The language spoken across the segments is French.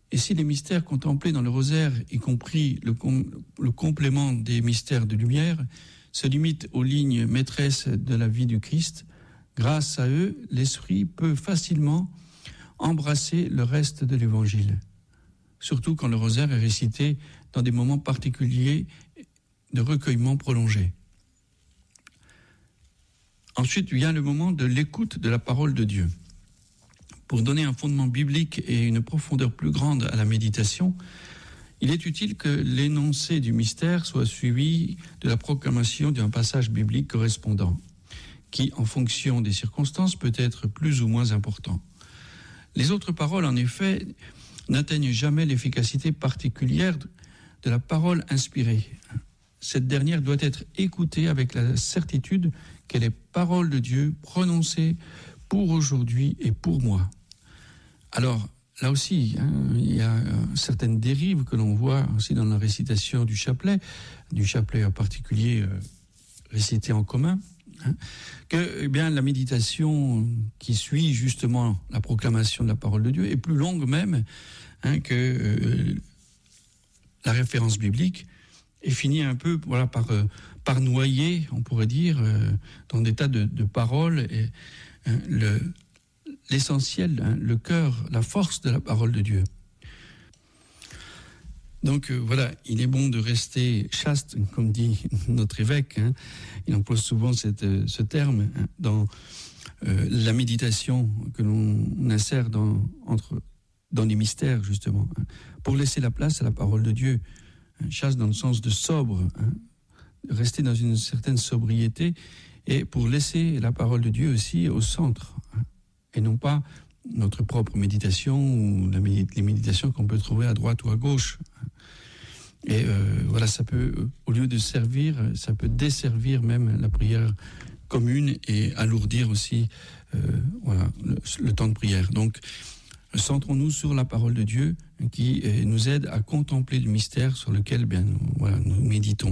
Et si les mystères contemplés dans le rosaire, y compris le complément des mystères de lumière, se limitent aux lignes maîtresses de la vie du Christ, grâce à eux, l'Esprit peut facilement embrasser le reste de l'Évangile. Surtout quand le rosaire est récité dans des moments particuliers de recueillement prolongé. Ensuite vient le moment de l'écoute de la parole de Dieu. Pour donner un fondement biblique et une profondeur plus grande à la méditation, il est utile que l'énoncé du mystère soit suivi de la proclamation d'un passage biblique correspondant, qui, en fonction des circonstances, peut être plus ou moins important. Les autres paroles, en effet, n'atteignent jamais l'efficacité particulière de la parole inspirée. Cette dernière doit être écoutée avec la certitude qu'elle est parole de Dieu prononcée pour aujourd'hui et pour moi. Alors, là aussi, il y a certaines dérives que l'on voit aussi dans la récitation du chapelet en particulier récité en commun, que la méditation qui suit justement la proclamation de la parole de Dieu est plus longue même que la référence biblique, et finit un peu par noyer, on pourrait dire, dans des tas de paroles, et l'essentiel, le cœur, la force de la parole de Dieu. Donc il est bon de rester chaste, comme dit notre évêque. Il emploie souvent ce terme dans la méditation que l'on insère dans les mystères, justement, pour laisser la place à la parole de Dieu. Chaste dans le sens de sobre, rester dans une certaine sobriété, et pour laisser la parole de Dieu aussi au centre, et non pas notre propre méditation ou les méditations qu'on peut trouver à droite ou à gauche. Et ça peut, au lieu de servir, ça peut desservir même la prière commune et alourdir aussi le temps de prière. Donc, centrons-nous sur la parole de Dieu qui nous aide à contempler le mystère sur lequel nous méditons.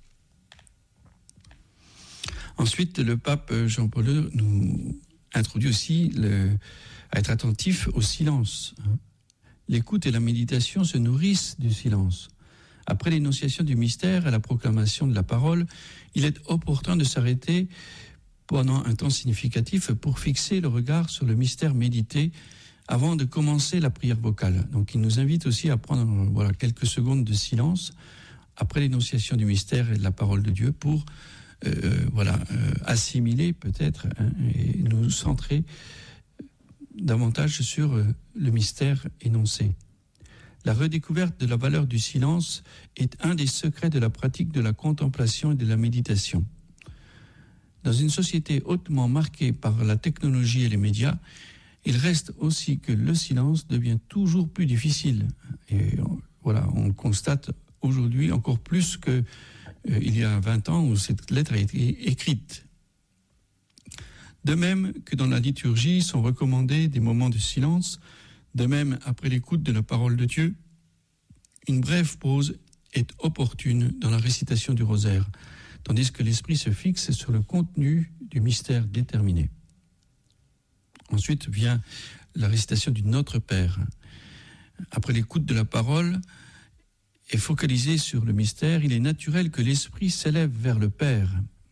Ensuite, le pape Jean-Paul II nous introduit aussi à être attentif au silence. L'écoute et la méditation se nourrissent du silence. Après l'énonciation du mystère et la proclamation de la parole, il est opportun de s'arrêter pendant un temps significatif pour fixer le regard sur le mystère médité avant de commencer la prière vocale. Donc il nous invite aussi à prendre quelques secondes de silence après l'énonciation du mystère et de la parole de Dieu pour assimiler peut-être et nous centrer davantage sur le mystère énoncé. La redécouverte de la valeur du silence est un des secrets de la pratique de la contemplation et de la méditation. Dans une société hautement marquée par la technologie et les médias, il reste aussi que le silence devient toujours plus difficile. Et on le constate aujourd'hui encore plus qu'il y a 20 ans où cette lettre a été écrite. De même que dans la liturgie sont recommandés des moments de silence, de même après l'écoute de la parole de Dieu, une brève pause est opportune dans la récitation du rosaire, tandis que l'esprit se fixe sur le contenu du mystère déterminé. Ensuite vient la récitation du Notre Père. Après l'écoute de la parole et focalisé sur le mystère, il est naturel que l'esprit s'élève vers le Père.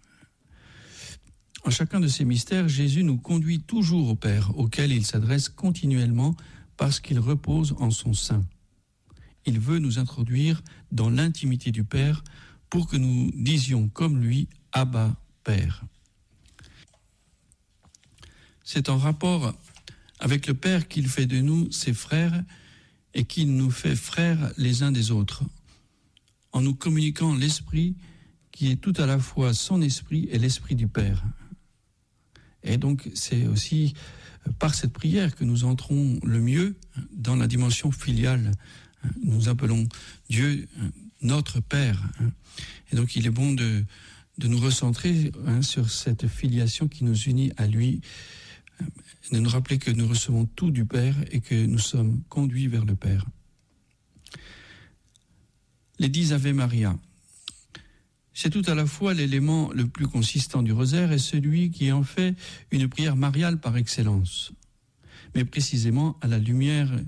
En chacun de ces mystères, Jésus nous conduit toujours au Père, auquel il s'adresse continuellement parce qu'il repose en son sein. Il veut nous introduire dans l'intimité du Père pour que nous disions comme lui « Abba, Père ». C'est en rapport avec le Père qu'il fait de nous ses frères et qu'il nous fait frères les uns des autres, en nous communiquant l'Esprit qui est tout à la fois son Esprit et l'Esprit du Père. Et donc c'est aussi par cette prière que nous entrons le mieux dans la dimension filiale. Nous appelons Dieu notre Père. Et donc il est bon de nous recentrer sur cette filiation qui nous unit à lui, de nous rappeler que nous recevons tout du Père et que nous sommes conduits vers le Père. Les 10 Ave Maria. C'est tout à la fois l'élément le plus consistant du rosaire et celui qui en fait une prière mariale par excellence. Mais précisément à la lumière